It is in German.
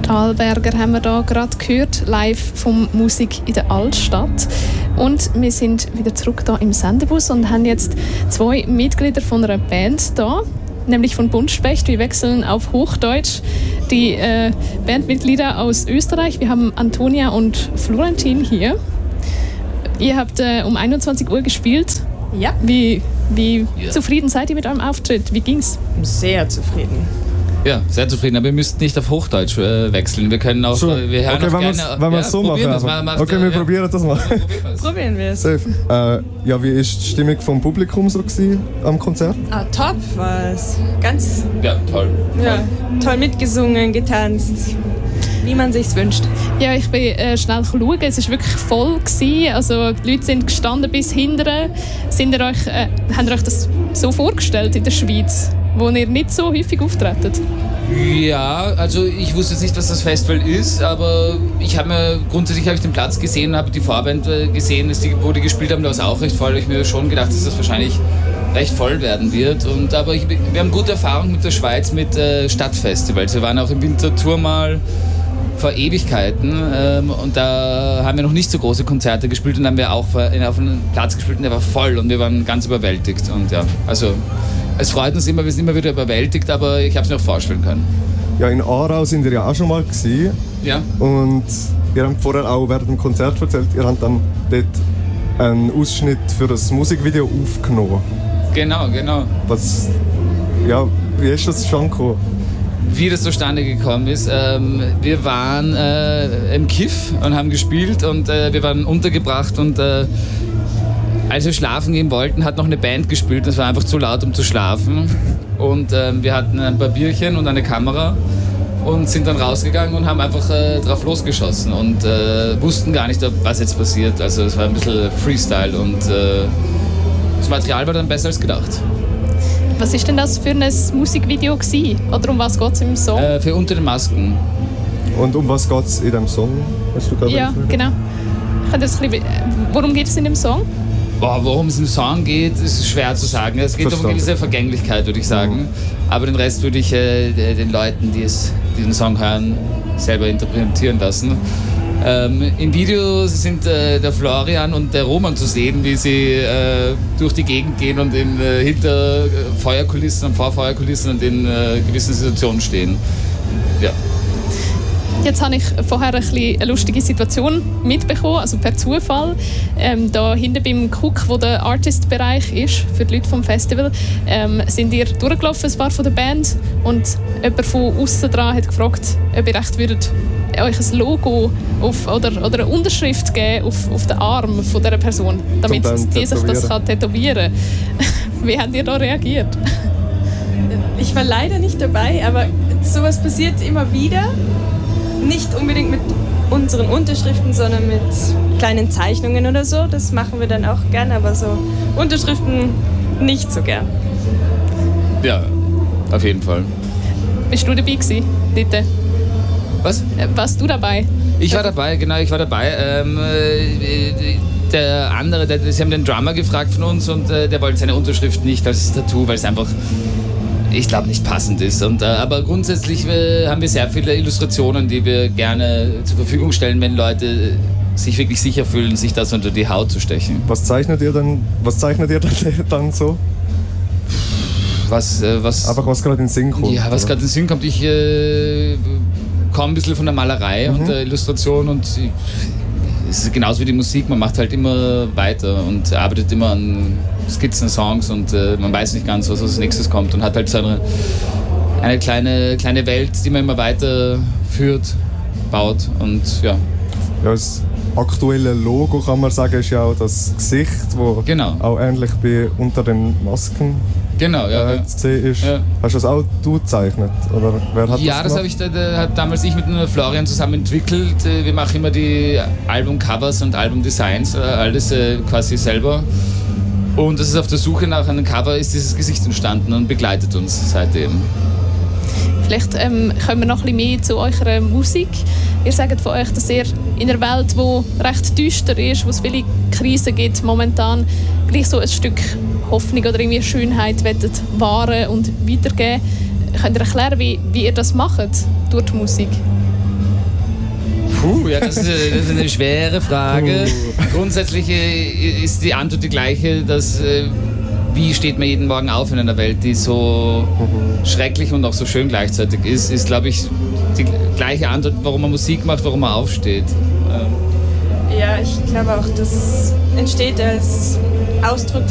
Stahlberger haben wir da gerade gehört, live vom Musik in der Altstadt. Und wir sind wieder zurück da im Sendebus und haben jetzt 2 Mitglieder von einer Band da, nämlich von Buntspecht. Wir wechseln auf Hochdeutsch. Die Bandmitglieder aus Österreich. Wir haben Antonia und Florentin hier. Ihr habt um 21 Uhr gespielt. Ja. Wie zufrieden seid ihr mit eurem Auftritt? Wie ging's? Sehr zufrieden. Ja, sehr zufrieden, aber wir müssten nicht auf Hochdeutsch wechseln. Wir können auch, wir hören okay, auch gerne... Wenn wir es so machen. Okay, wir probieren das mal. Probieren wir es. Ja, wie war die Stimmung vom Publikum so am Konzert? Top war es. Ganz... Ja, toll. Ja, toll mitgesungen, getanzt. Wie man sich's wünscht. Ja, ich bin schnell schauen. Es war wirklich voll gewesen. Also die Leute sind gestanden bis hinten. Habt ihr euch das so vorgestellt in der Schweiz, wo ihr nicht so häufig auftretet? Ja, also ich wusste jetzt nicht, was das Festival ist, aber grundsätzlich habe ich den Platz gesehen, habe die Vorband gesehen, wo die gespielt haben, da war es auch recht voll. Ich habe mir schon gedacht, dass das wahrscheinlich recht voll werden wird. Aber wir haben gute Erfahrung mit der Schweiz, mit Stadtfestivals. Wir waren auch im Winterthur mal vor Ewigkeiten und da haben wir noch nicht so große Konzerte gespielt und dann haben wir auch auf einem Platz gespielt und der war voll und wir waren ganz überwältigt. Und ja, also es freut uns immer, wir sind immer wieder überwältigt, aber ich habe es mir auch vorstellen können. Ja, in Aarau sind wir ja auch schon mal gewesen. Ja. Und ihr habt vorher auch während dem Konzert erzählt, ihr habt dann dort einen Ausschnitt für das Musikvideo aufgenommen. Genau. Wie ist das schon gekommen? Wie das zustande gekommen ist. Wir waren im Kiff und haben gespielt und wir waren untergebracht und als wir schlafen gehen wollten, hat noch eine Band gespielt. Das war einfach zu laut, um zu schlafen. Und wir hatten ein paar Bierchen und eine Kamera und sind dann rausgegangen und haben einfach drauf losgeschossen und wussten gar nicht, was jetzt passiert. Also es war ein bisschen Freestyle und das Material war dann besser als gedacht. Was war denn das für ein Musikvideo gewesen? Oder um was geht es im Song? Für Unter den Masken. Und um was geht es in dem Song? Hast du ja, genau. Worum geht es in dem Song? Worum es im Song geht, ist schwer zu sagen. Es geht um eine gewisse Vergänglichkeit, würde ich sagen. Aber den Rest würde ich den Leuten, die diesen Song hören, selber interpretieren lassen. Im Video sind der Florian und der Roman zu sehen, wie sie durch die Gegend gehen und hinter Feuerkulissen und vor Feuerkulissen und in gewissen Situationen stehen. Ja. Jetzt habe ich vorher eine lustige Situation mitbekommen, also per Zufall. Da hinten beim Cook, wo der Artist-Bereich ist, für die Leute vom Festival, sind ihr durchgelaufen, ein paar von der Band. Und jemand von außen dran hat gefragt, ob ihr recht würdet euch ein Logo oder eine Unterschrift geben auf den Arm von dieser Person, damit die sich das tätowieren kann. Wie habt ihr da reagiert? Ich war leider nicht dabei, aber sowas passiert immer wieder. Nicht unbedingt mit unseren Unterschriften, sondern mit kleinen Zeichnungen oder so. Das machen wir dann auch gern, aber so Unterschriften nicht so gern. Ja, auf jeden Fall. Bist du dabei gewesen, dort? Was? Warst du dabei? Ich war dabei, genau, ich war dabei. Der andere, sie haben den Drummer gefragt von uns und der wollte seine Unterschrift nicht als Tattoo, weil es einfach, ich glaube, nicht passend ist. Aber grundsätzlich haben wir sehr viele Illustrationen, die wir gerne zur Verfügung stellen, wenn Leute sich wirklich sicher fühlen, sich das unter die Haut zu stechen. Was zeichnet ihr dann so? Einfach was gerade in den Sinn kommt. Ja, was gerade in den Sinn kommt. Ich komme ein bisschen von der Malerei und der Illustration und es ist genauso wie die Musik, man macht halt immer weiter und arbeitet immer an Skizzen, Songs und man weiß nicht ganz, was als nächstes kommt und hat halt so eine kleine Welt, die man immer weiter führt, baut und ja. Ja, das aktuelle Logo, kann man sagen, ist ja auch das Gesicht, das auch ähnlich bei Unter den Masken zu sehen ist. Ja. Hast du das auch du gezeichnet? Oder wer hat das habe ich damals mit Florian zusammen entwickelt. Wir machen immer die Albumcovers und Albumdesigns, alles quasi selber. Und das ist auf der Suche nach einem Cover ist dieses Gesicht entstanden und begleitet uns seitdem. Vielleicht kommen wir noch ein bisschen mehr zu eurer Musik. Ihr sagt von euch, dass ihr in einer Welt, die recht düster ist, wo es viele Krisen gibt momentan, gleich so ein Stück Hoffnung oder irgendwie Schönheit wahren und weitergeben. Könnt ihr erklären, wie ihr das macht durch die Musik? Ja, das ist eine schwere Frage. Grundsätzlich ist die Antwort die gleiche, dass wie steht man jeden Morgen auf in einer Welt, die so schrecklich und auch so schön gleichzeitig ist, glaube ich, die gleiche Antwort, warum man Musik macht, warum man aufsteht. Ja, ich glaube auch, das entsteht als Ausdruck